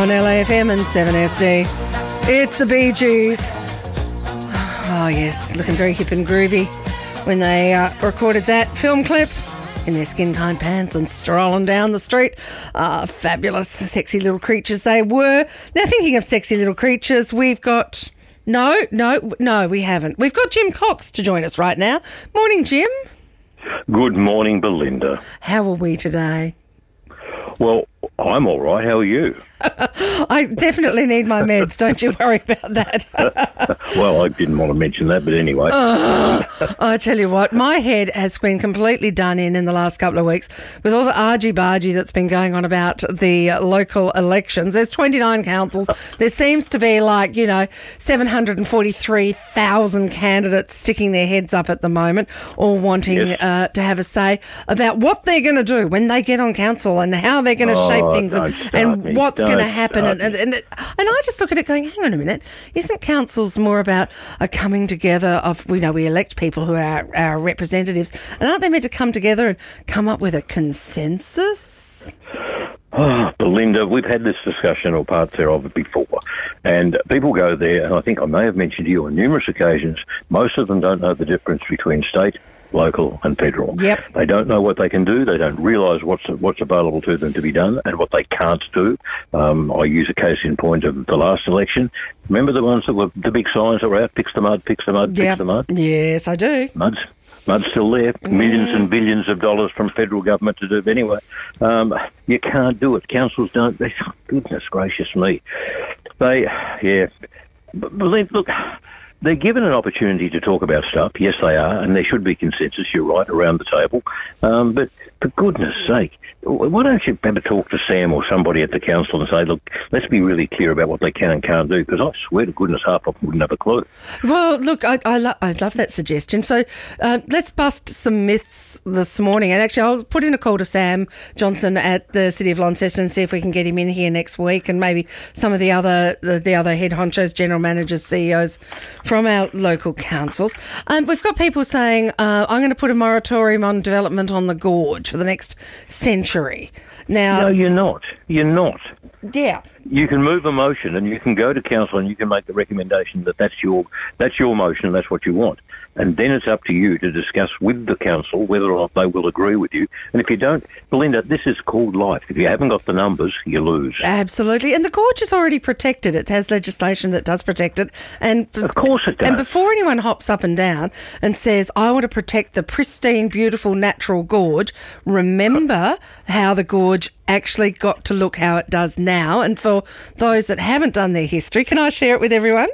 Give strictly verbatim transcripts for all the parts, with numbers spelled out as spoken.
on L A F M and seven S D. It's the Bee Gees. Oh, yes, looking very hip and groovy when they uh, recorded that film clip in their skin-tight pants and strolling down the street. Uh, fabulous, sexy little creatures they were. Now, thinking of sexy little creatures, we've got... No, no, no, we haven't. We've got Jim Cox to join us right now. Morning, Jim. Good morning, Belinda. How are we today? Well, I'm all right. How are you? I definitely need my meds. Don't you worry about that. Well, I didn't want to mention that, but anyway. Oh, I tell you what, my head has been completely done in in the last couple of weeks with all the argy-bargy that's been going on about the local elections. There's twenty-nine councils. There seems to be like, you know, seven hundred forty-three thousand candidates sticking their heads up at the moment, all wanting Yes. uh, to have a say about what they're going to do when they get on council and how they're going to Oh, shape things don't and, start and me. what's going to Don't happen. start And, me. and, and, and I just look at it going, hang on a minute, isn't councils more about a coming together of, you know, we elect people who are our, our representatives, and aren't they meant to come together and come up with a consensus? Oh, Belinda, we've had this discussion or parts thereof before, and people go there, and I think I may have mentioned to you on numerous occasions, most of them don't know the difference between state, local and federal. Yep. They don't know what they can do. They don't realise what's what's available to them to be done and what they can't do. Um, I use a case in point of the last election. Remember the ones that were the big signs that were out, fix the mud, fix the mud, Yep. fix the mud? Yes, I do. Mud's, mud's still there. Millions and billions of dollars from federal government to do it anyway. Um, you can't do it. Councils don't. They, goodness gracious me. They, yeah. But, but look, they're given an opportunity to talk about stuff. Yes, they are, and there should be consensus, you're right, around the table. Um, but for goodness sake, why don't you ever talk to Sam or somebody at the council and say, look, let's be really clear about what they can and can't do, because I swear to goodness half of them wouldn't have a clue. Well, look, I, I, lo- I love that suggestion. So uh, let's bust some myths this morning. And actually, I'll put in a call to Sam Johnson at the City of Launceston and see if we can get him in here next week, and maybe some of the other the, the other head honchos, general managers, C E Os from our local councils. Um, we've got people saying, uh, I'm going to put a moratorium on development on the Gorge for the next century. Now, No, you're not. You're not. yeah. You can move a motion and you can go to council and you can make the recommendation that that's your that's your motion, that's what you want. And then it's up to you to discuss with the council whether or not they will agree with you. And if you don't, Belinda, this is called life. If you haven't got the numbers, you lose. Absolutely. And the Gorge is already protected. It has legislation that does protect it. And Of course it does. And before anyone hops up and down and says, I want to protect the pristine, beautiful, natural gorge, remember how the gorge actually got to look how it does now. And for those that haven't done their history, can I share it with everyone?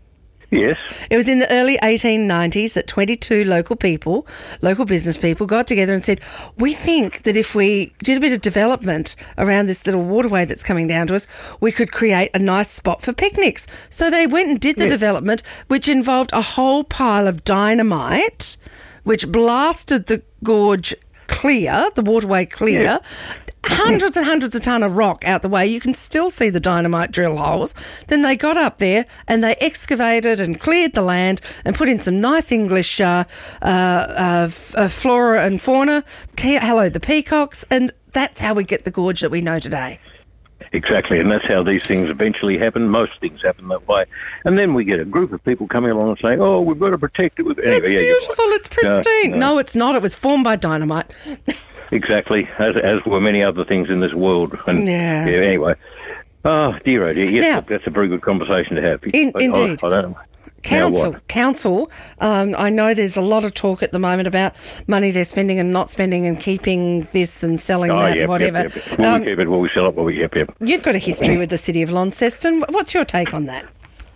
Yes. It was in the early eighteen nineties that twenty-two local people, local business people, got together and said, we think that if we did a bit of development around this little waterway that's coming down to us, we could create a nice spot for picnics. So they went and did the Yes. development, which involved a whole pile of dynamite, which blasted the gorge clear, the waterway clear. Yeah. Hundreds and hundreds of ton of rock out the way. You can still see the dynamite drill holes. Then they got up there and they excavated and cleared the land and put in some nice English uh, uh, uh, f- uh, flora and fauna. Ke- Hello, the peacocks. And that's how we get the gorge that we know today. Exactly, and that's how these things eventually happen. Most things happen that way. And then we get a group of people coming along and saying, oh, we've got to protect it. Anyway, It's yeah, you're beautiful. right. It's pristine. No, No, no. it's not. It was formed by dynamite. Exactly, as as were many other things in this world. And Yeah. anyway. Oh, dear, oh dear. Yes, Now- look, that's a very good conversation to have. In- I- I- indeed. I, don't know. Council, what? council. Um, I know there's a lot of talk at the moment about money they're spending and not spending and keeping this and selling Oh, that, yep, whatever. Yep, yep. Will Um, we keep it? Will we sell it? Will we? Yep, yep. You've got a history with the City of Launceston. What's your take on that?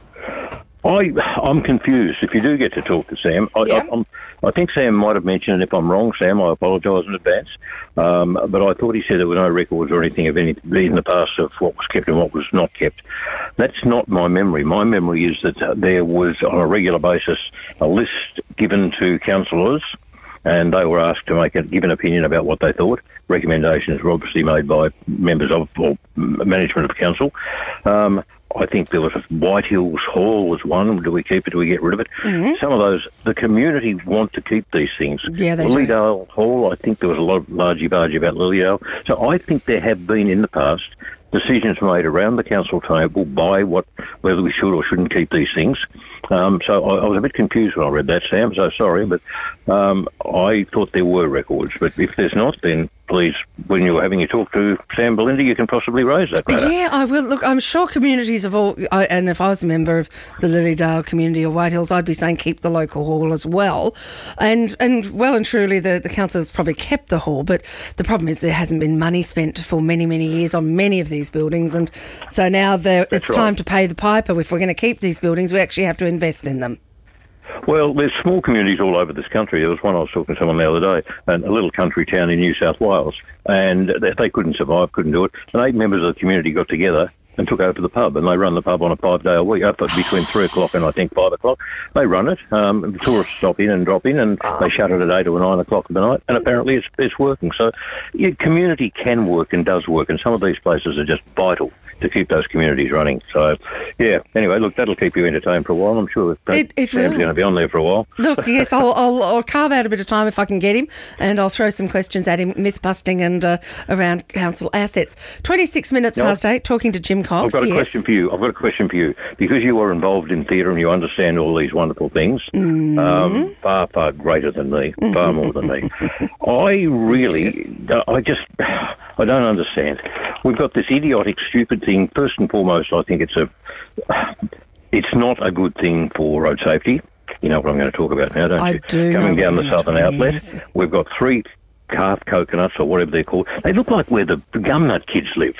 I, I'm confused. If you do get to talk to Sam, I, Yeah. I, I'm, I think Sam might have mentioned, and if I'm wrong, Sam, I apologise in advance, um, but I thought he said there were no records or anything of any in the past of what was kept and what was not kept. That's not my memory. My memory is that uh, there was, on a regular basis, a list given to councillors, and they were asked to make a, give an opinion about what they thought. Recommendations were obviously made by members of or management of council. Um, I think there was White Hills Hall was one. Do we keep it? Do we get rid of it? Mm-hmm. Some of those, the community want to keep these things. Yeah, they do. Lilydale Hall, I think there was a lot of largy-bargy about Lilydale. So I think there have been in the past decisions made around the council table by what whether we should or shouldn't keep these things. Um, so I, I was a bit confused when I read that, Sam, so sorry, but um, I thought there were records. But if there's not, then please, when you're having a talk to Sam Belinda, you can possibly raise that matter. Yeah, I will. Look, I'm sure communities of all, I, and if I was a member of the Lilydale community or White Hills, I'd be saying keep the local hall as well. And and well and truly, the, the council has probably kept the hall, but the problem is there hasn't been money spent for many, many years on many of these buildings. And so now it's right. time to pay the piper. If we're going to keep these buildings, we actually have to invest in them. Well, there's small communities all over this country. There was one I was talking to someone the other day, and a little country town in New South Wales, and they, they couldn't survive, couldn't do it. And eight members of the community got together and took over the pub, and they run the pub on a five-day a week, up between three o'clock and I think five o'clock. They run it. Um, the tourists stop in and drop in, and they shut it at eight or nine o'clock at the night, and apparently it's, it's working. So yeah, community can work and does work, and some of these places are just vital to keep those communities running. So, yeah, anyway, look, that'll keep you entertained for a while. I'm sure that it, it Sam's going to be on there for a while. Look, yes, I'll, I'll, I'll carve out a bit of time if I can get him, and I'll throw some questions at him, myth-busting and uh, around council assets. twenty-six minutes No, past eight, talking to Jim Cox. I've got a yes. question for you. I've got a question for you. Because you are involved in theatre and you understand all these wonderful things, mm-hmm. um, far, far greater than me, far more than me. I really, yes. I just, I don't understand. We've got this idiotic, stupid thing. First and foremost, I think it's a, it's not a good thing for road safety. You know what I'm going to talk about now, don't I you? do. Coming down the southern outlet, yes. We've got three calf coconuts or whatever they're called. They look like where the gumnut kids live.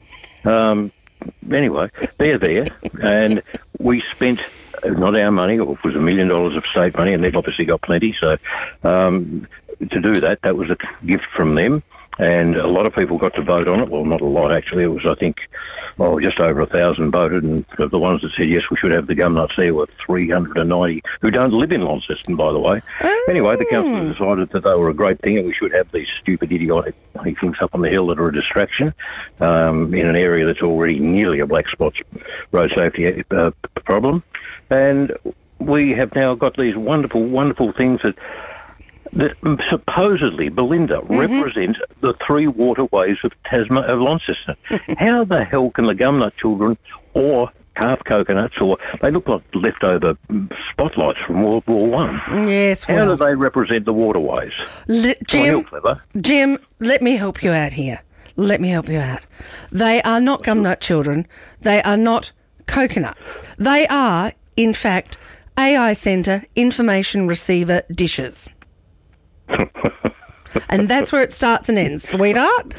Um, anyway, they're there, and we spent not our money, it was a million dollars of state money, and they've obviously got plenty. So um, to do that, that was a gift from them. And a lot of people got to vote on it. Well, not a lot, actually. It was, I think, oh, just over a thousand voted. And the ones that said, yes, we should have the gumnuts there were three hundred ninety, who don't live in Launceston, by the way. Oh. Anyway, the council decided that they were a great thing and we should have these stupid, idiotic things up on the hill that are a distraction um, in an area that's already nearly a black spot road safety uh, problem. And we have now got these wonderful, wonderful things that that supposedly, Belinda, mm-hmm. represent the three waterways of Tasman, of Launceston. How the hell can the gumnut children or calf coconuts, or they look like leftover spotlights from World War One? Yes, How well, do they represent the waterways? Li- Jim, oh, clever. Jim, let me help you out here. Let me help you out. They are not gumnut children. They are not coconuts. They are, in fact, A I Centre information receiver dishes. And that's where it starts and ends, sweetheart.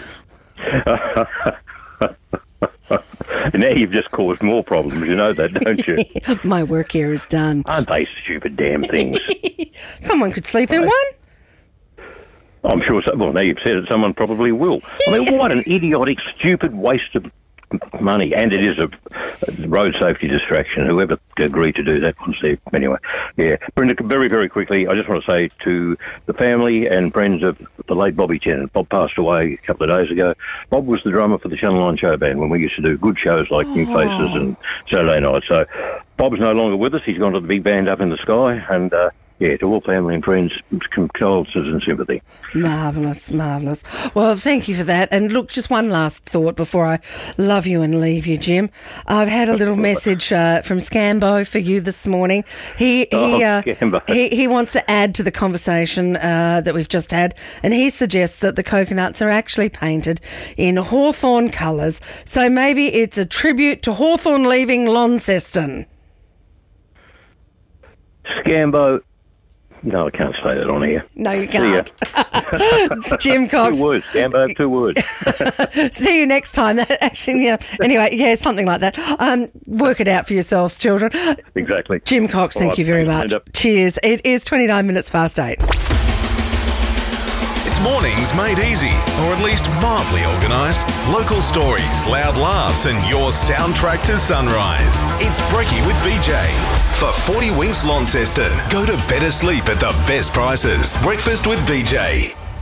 Now you've just caused more problems, you know that, don't you? My work here is done. Aren't they stupid damn things? Someone could sleep in one. I'm sure, so, well, now you've said it, someone probably will. I mean, what an idiotic, stupid waste of money, and it is a road safety distraction. Whoever agreed to do that was there. Anyway, yeah. Brenda, very, very quickly, I just want to say to the family and friends of the late Bobby Tennant. Bob passed away a couple of days ago. Bob was the drummer for the Channel nine show band when we used to do good shows like New Faces and Saturday Night. So Bob's no longer with us. He's gone to the big band up in the sky, and uh, yeah, to all family and friends, condolences and sympathy. Marvellous, marvellous. Well, thank you for that. And look, just one last thought before I love you and leave you, Jim. I've had a little message uh, from Scambo for you this morning. He he, Oh, uh, Scambo. he he wants to add to the conversation uh, that we've just had, and he suggests that the coconuts are actually painted in hawthorn colours. So maybe it's a tribute to Hawthorn leaving Launceston. Scambo. No, I can't say that on here. No, you can't. Jim Cox. Two words, Scambo, two words. See you next time. That actually, yeah. Anyway, yeah, something like that. Um, work it out for yourselves, children. Exactly. Jim Cox, thank right, you very thanks, much. Linda. Cheers. It is twenty-nine minutes past eight. It's mornings made easy, or at least mildly organised. Local stories, loud laughs, and your soundtrack to sunrise. It's Brekkie with B J. For forty Winks Launceston, go to better sleep at the best prices. Breakfast with B J.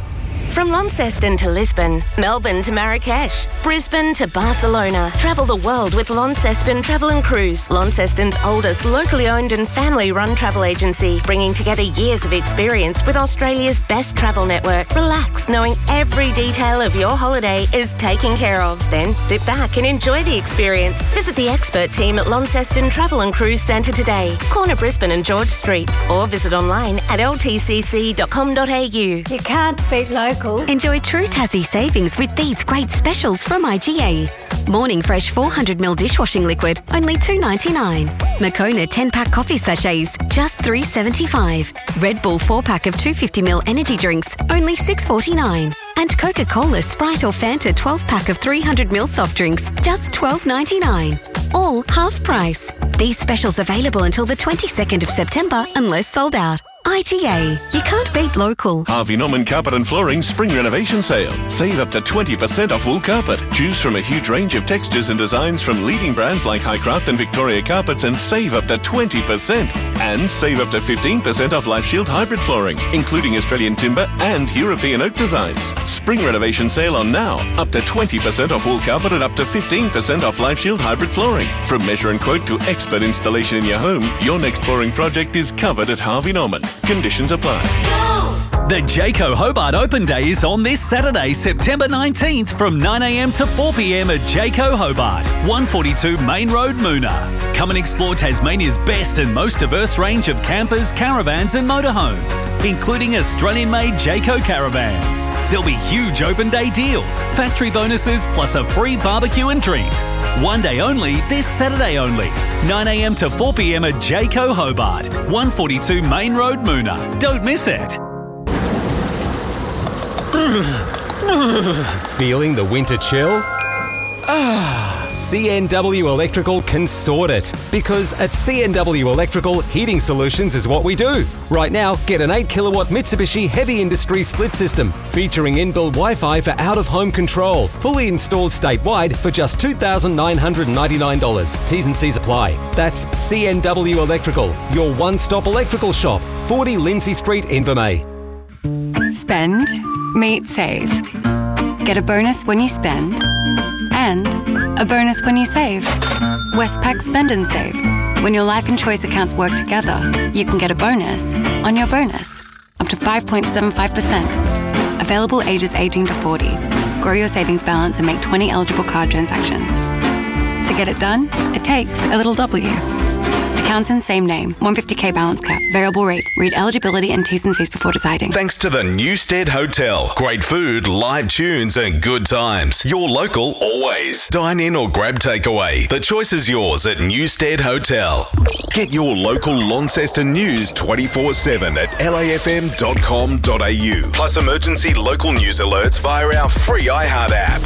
From Launceston to Lisbon, Melbourne to Marrakesh, Brisbane to Barcelona. Travel the world with Launceston Travel and Cruise, Launceston's oldest locally owned and family-run travel agency, bringing together years of experience with Australia's best travel network. Relax, knowing every detail of your holiday is taken care of. Then sit back and enjoy the experience. Visit the expert team at Launceston Travel and Cruise Centre today, corner Brisbane and George Streets, or visit online at l t c c dot com dot a u. You can't beat local. Enjoy true Tassie savings with these great specials from I G A. Morning Fresh four hundred milliliter dishwashing liquid, only two dollars ninety-nine. Moccona ten pack coffee sachets, just three dollars seventy-five. Red Bull four pack of two hundred fifty milliliter energy drinks, only six dollars forty-nine. And Coca-Cola, Sprite or Fanta twelve pack of three hundred milliliter soft drinks, just twelve dollars ninety-nine. All half price. These specials available until the twenty-second of September unless sold out. I G A. You can't beat local. Harvey Norman Carpet and Flooring Spring Renovation Sale. Save up to twenty percent off wool carpet. Choose from a huge range of textures and designs from leading brands like Highcraft and Victoria Carpets and save up to twenty percent. And save up to fifteen percent off Life Shield hybrid flooring, including Australian timber and European oak designs. Spring Renovation Sale on now. Up to twenty percent off wool carpet and up to fifteen percent off Life Shield hybrid flooring. From measure and quote to expert installation in your home, your next flooring project is covered at Harvey Norman. Conditions apply. The Jayco Hobart Open Day is on this Saturday, September nineteenth from nine a m to four p m at Jayco Hobart, one forty-two Main Road, Moona. Come and explore Tasmania's best and most diverse range of campers, caravans and motorhomes, including Australian-made Jayco caravans. There'll be huge open day deals, factory bonuses plus a free barbecue and drinks. One day only, this Saturday only, nine a m to four p m at Jayco Hobart, one forty-two Main Road, Moona. Don't miss it. Feeling the winter chill? Ah, C N W Electrical can sort it. Because at C N W Electrical, heating solutions is what we do. Right now, get an eight kilowatt Mitsubishi Heavy Industry split system featuring inbuilt Wi-Fi for out-of-home control, fully installed statewide for just two thousand nine hundred ninety-nine dollars. T's and C's apply. That's C N W Electrical, your one-stop electrical shop, forty Lindsay Street, Invermay. Spend, meet, save. Get a bonus when you spend and a bonus when you save. Westpac Spend and Save. When your life and choice accounts work together, you can get a bonus on your bonus, up to five point seven five percent. Available ages eighteen to forty. Grow your savings balance and make twenty eligible card transactions. To get it done, it takes a little W. Accounts in same name. one hundred fifty k balance cap. Variable rate. Read eligibility and T's and C's before deciding. Thanks to the Newstead Hotel. Great food, live tunes and good times. Your local always. Dine in or grab takeaway. The choice is yours at Newstead Hotel. Get your local Launceston news twenty-four seven at l a f m dot com dot a u. Plus emergency local news alerts via our free iHeart app.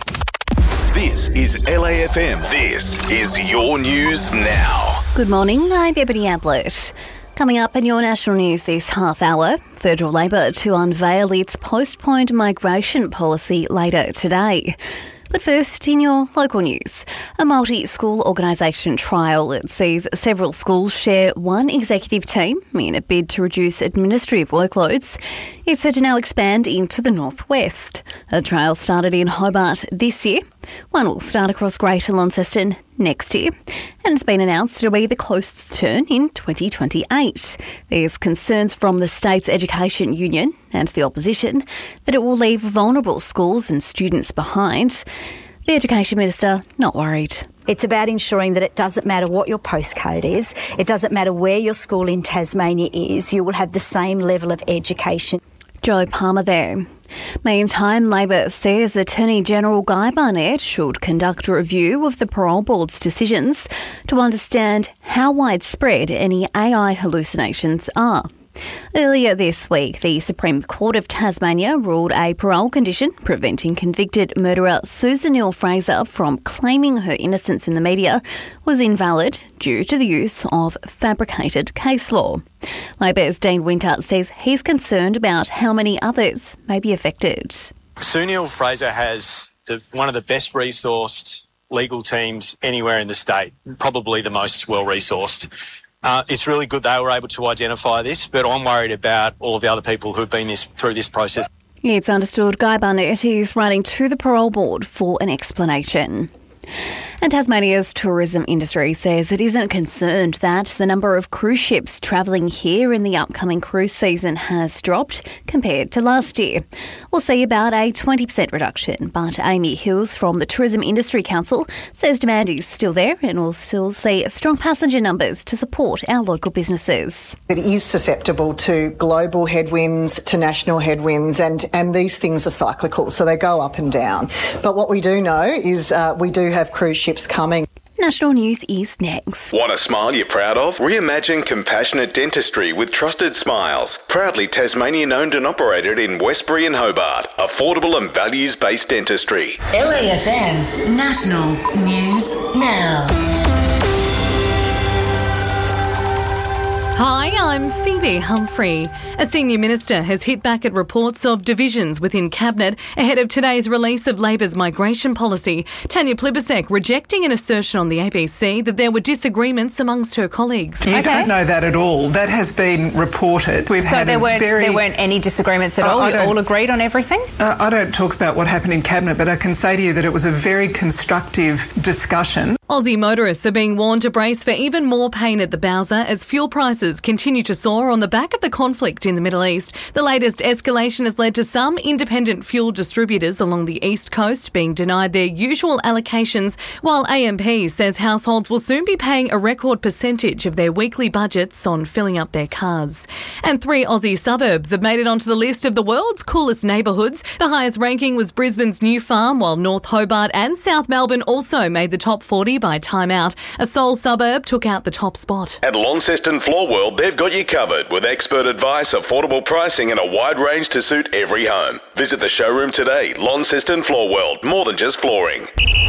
This is L A F M. This is your news now. Good morning, I'm Ebony Ablett. Coming up in your national news this half hour, Federal Labor to unveil its postponed migration policy later today. But first, in your local news, a multi-school organisation trial that sees several schools share one executive team in a bid to reduce administrative workloads is set to now expand into the northwest. A trial started in Hobart this year. One will start across Greater Launceston next year, and it's been announced it'll be the coast's turn in twenty twenty-eight. There's concerns from the state's education union and the opposition that it will leave vulnerable schools and students behind. The Education Minister not worried. It's about ensuring that it doesn't matter what your postcode is, it doesn't matter where your school in Tasmania is, you will have the same level of education. Joe Palmer there. Meantime, Labor says Attorney General Guy Barnett should conduct a review of the Parole Board's decisions to understand how widespread any A I hallucinations are. Earlier this week, the Supreme Court of Tasmania ruled a parole condition preventing convicted murderer Susan Neal-Fraser from claiming her innocence in the media was invalid due to the use of fabricated case law. Labor's Dean Winter says he's concerned about how many others may be affected. Sue Neal-Fraser has the, one of the best resourced legal teams anywhere in the state, probably the most well-resourced. Uh, it's really good they were able to identify this, but I'm worried about all of the other people who've been this, through this process. It's understood Guy Barnett is writing to the parole board for an explanation. And Tasmania's tourism industry says it isn't concerned that the number of cruise ships travelling here in the upcoming cruise season has dropped compared to last year. We'll see about a twenty percent reduction, but Amy Hills from the Tourism Industry Council says demand is still there and we'll still see strong passenger numbers to support our local businesses. It is susceptible to global headwinds, to national headwinds, and, and these things are cyclical, so they go up and down. But what we do know is uh, we do have cruise ships coming. National News is next. Want a smile you're proud of? Reimagine compassionate dentistry with Trusted Smiles. Proudly Tasmanian owned and operated in Westbury and Hobart. Affordable and values-based dentistry. L A F M National News Now. Hi, I'm Phoebe Humphrey. A senior minister has hit back at reports of divisions within Cabinet ahead of today's release of Labor's migration policy. Tanya Plibersek rejecting an assertion on the A B C that there were disagreements amongst her colleagues. You don't know that at all. That has been reported. We've so had there a weren't very, there weren't any disagreements at uh, all? You all agreed on everything? Uh, I don't talk about what happened in Cabinet, but I can say to you that it was a very constructive discussion. Aussie motorists are being warned to brace for even more pain at the Bowser as fuel prices continue to soar on the back of the conflict in the Middle East. The latest escalation has led to some independent fuel distributors along the East Coast being denied their usual allocations, while A M P says households will soon be paying a record percentage of their weekly budgets on filling up their cars. And three Aussie suburbs have made it onto the list of the world's coolest neighbourhoods. The highest ranking was Brisbane's New Farm, while North Hobart and South Melbourne also made the top forty by Time Out. A Seoul suburb took out the top spot. At Launceston Floor World, they've got you covered with expert advice, affordable pricing and a wide range to suit every home. Visit the showroom today. Launceston Floor World, more than just flooring.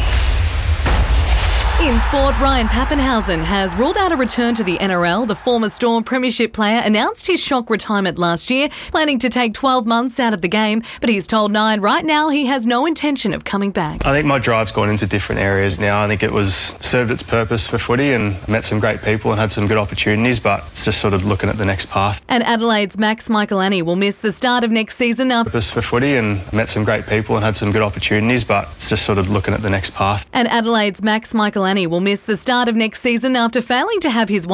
In sport, Ryan Pappenhausen has ruled out a return to the N R L. The former Storm Premiership player announced his shock retirement last year, planning to take twelve months out of the game, but he's told Nine right now he has no intention of coming back. I think my drive's gone into different areas now. I think it was served its purpose for footy and met some great people and had some good opportunities, but it's just sort of looking at the next path. And Adelaide's Max Michaelani will miss the start of next season after purpose for footy and met some great people and had some good opportunities, but it's just sort of looking at the next path. And Adelaide's Max Michaelani will miss the start of next season after failing to have his